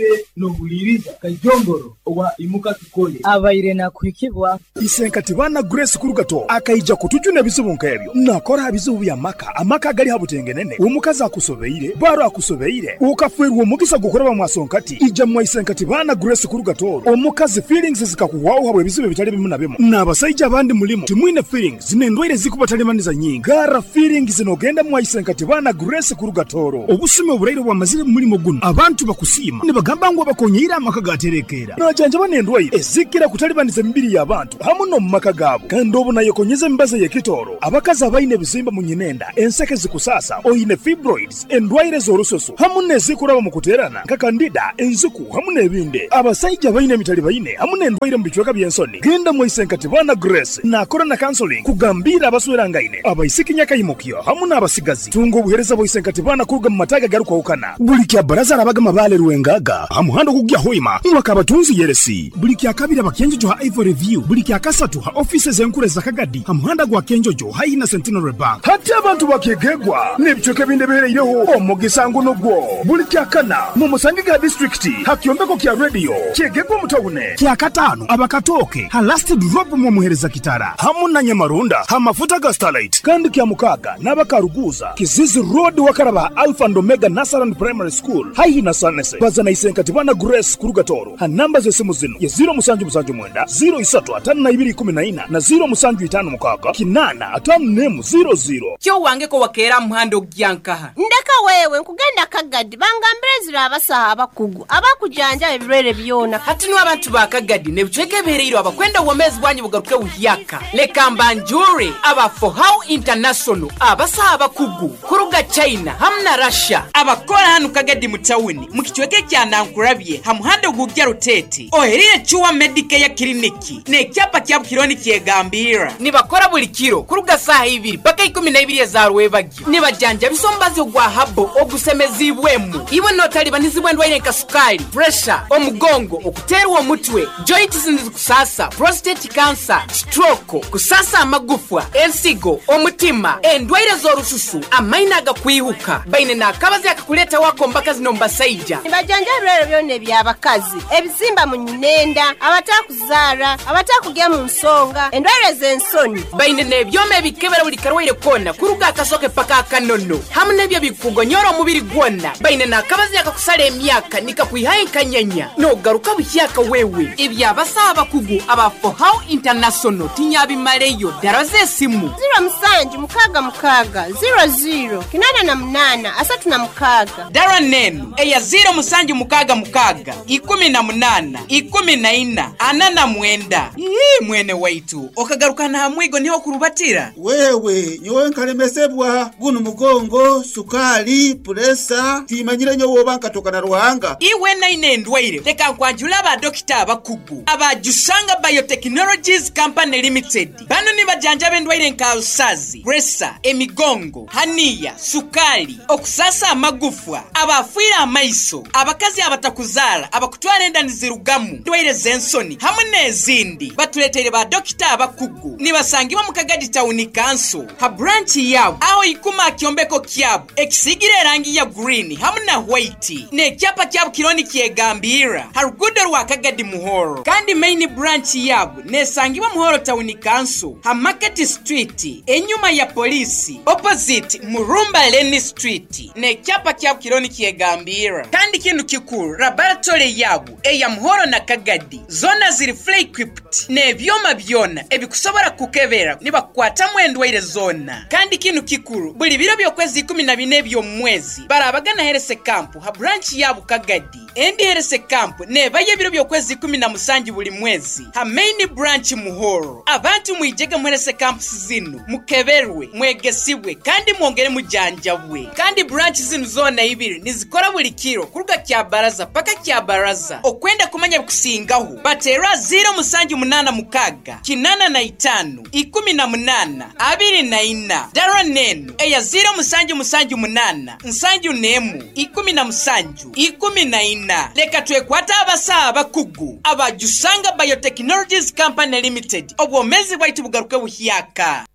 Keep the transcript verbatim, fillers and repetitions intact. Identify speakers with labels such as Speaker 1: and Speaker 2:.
Speaker 1: nobuliriza kajongoro owa imuka tukole
Speaker 2: abaire nakwikibwa
Speaker 3: isenkati bana Grace Kurugato akaija kutujuna bizibu nkebyo nakora abizibu bya maka amaka gali habutengenene omukazi akusobeire baro akusobeire ukafwerwa omugisa gukoraba mwasonkati ija mwa isenkati bana Grace Kurugato omukazi feelings zikakuwaho habwe bizibu bitali bimu na bimu nabasajja abandi mulimo timwine feelings nendwaire zikubatalibaniza nyingi gara feelings zinogenda mwa isenkati bana Grace Kurugatoro obusime oburairo bwa mazire mulimo guno abantu bakusima ne bagamba ngo bakonyira amaka gaterekera najanja banendwaire ezikira kutalibaniza mbiri y'abantu hamu no mumaka gabo kandi obuna yekonyeze mbaze yekitoro abakazi abaine bizimba munyinenda enseke zikusasa oyine fibroids endwaire z'orusoso hamu nezikuraba mu kuterana nka kandida enzuku hamu nebinde abasajja baine mitali baine hamu nendwaire mu bichweka byensoni genda mu isenkati bana Grace na corona counseling kugambira abaswera ngaine abaisikinya kayimukyo hamu n'abasigazi tungo obuhereza bo isenkati bana kuruga mu mataga garuka ukana buli kya baraza arabaga mabale ruwengaga amuhando kugya hoima mwaka batunzi yeresi buli kya kabira bakenjo ha Ivory Review buli kya kasatu ha offices enkure za Kagadi amuhanda gwa kenjojo ha ina Centenary Bank hati abantu bakegegwa nebichoke binde bereireho omugisa nguno gwo buli kya kana mu Musangiga district hakyombeko kya radio kegegwa mutawune kya katano abakatoke ha last drop mu muhereza kitara hamu na Nyamarunda ha mafuta ga Starlight kandi kya mukaga n'abakaruguza Kizizi Road wakaraba Alpha and Omega Nursery Primary School hayi na Sanese bazana isenkati bana Grace Kurugatoro ha namba zesimu zino ya zero musanju musanju mwenda zero isatu atanu na ibiri kumi na ina na zero musanju itanu mukaga kinana atanu nemu zero zero
Speaker 4: kyo wange ko wakera muhando gyankaha
Speaker 5: ndeka wewe nkugenda Kagadi bangambrezira abasaha abakugu abakujanja ebirere byona
Speaker 4: hati no abantu ba Kagadi ne bucheke bereiro abakwenda womezi bwanyi bugaruke uhiyaka leka mbanjure aba for how international abasaha abakugu kuruga China hamna Russia abakora hanu Kagadi mutawuni mukichweke kya nankurabye hamuhando gugya rutete oherire chuwa medical ya kliniki ne kyapa kya kironi kyegambira nibakora buli kiro kuruga saha ibiri paka ikumi na ibiri za rwebagyo nibajanja bisombazo gwa habo ogusemezibwemu iwe notali banizibwe ndwaire kasukali pressure omugongo okuterwa omutwe joints kusasa prostate cancer stroke kusasa amagufwa ensigo omutima endwaire zorususu amaina agakwihuka baine nakabazi akakuleta wako mbaka zino mbasaija
Speaker 5: nibajanja rero byone byabakazi ebizimba munyinenda abatakuzara abatakugya mu nsonga endwaire zensoni
Speaker 4: baine nebyome bikebera buli karwaire kona kuruga akasoke paka akanono hamu nebyo bikugonyora omubiri gwonna baine nakabazi akakusala emyaka nikakwihaye kanyanya no garuka buhyaka wewe ibyabasaba kugu aba for how international tinyabi maleyo daraze simu
Speaker 5: zero musanju mukaga mukaga zero zero kinana na munana asatu na mukaga
Speaker 4: dara nenu eya zero musanju mukaga mukaga ikumi na munana ikumi na ina anana mwenda ii mwene waitu okagaruka na hamwigo niho kurubatira
Speaker 6: wewe nyowe nkalemesebwa guno mugongo sukali presa timanyire nyo wobanka toka na ruhanga
Speaker 4: iwe na inendwaire teka kwanjula aba dokita abakugu aba Jusanga Biotechnologies Company Limited bano ni bajanja bendwaire nkalusazi presa emigongo hania sukali okusasa amagufwa abafira amaiso abakazi abatakuzala abakutwara endani zirugamu ndwaire zensoni hamwe nezindi batuletere ba dokita abakugu nibasangibwa mu Kagadi Town Council ha branch yabo aho ikuma kyombeko kyabo ekisigire rangi ya green hamwe na white ne kyapa kyabo kironi kyegambira harugudo rwa Kagadi Muhoro kandi main branch yabo nesangibwa Muhoro Town Council ha Market Street enyuma ya polisi opposite Murumba Lane Street ne kyapa kyabo kironi kyegambira kandi kintu kikuru laboratory yabo eya Muhoro na Kagadi zona ziri fully equipped ne byoma byona ebikusobora kukebera nibakwata mwendwaire zona kandi kintu kikuru buli biro byokwezi kumi na bine byo mwezi barabagana herese camp ha branch yabo Kagadi endi herese camp ne baye biro byokwezi kumi na musanju buli mwezi ha main branch Muhoro abantu mwijege mwerese camp zinu mukeberwe mwegesibwe kandi mwongere mujanjabwe kandi branch zinu zona ibiri nizikora buli kiro kuruga kya baraza paka kya baraza okwenda kumanya bikusingaho batera zero musanju munana mukaga kinana na itanu ikumi na munana abiri na ina dara nenu eya zero musanju musanju munana nsanju nemu ikumi na musanju ikumi na ina leka twekwata abasa abakugu aba Jusanga Biotechnologies Company Limited obwomezi bwaitu bugaruke buhyaka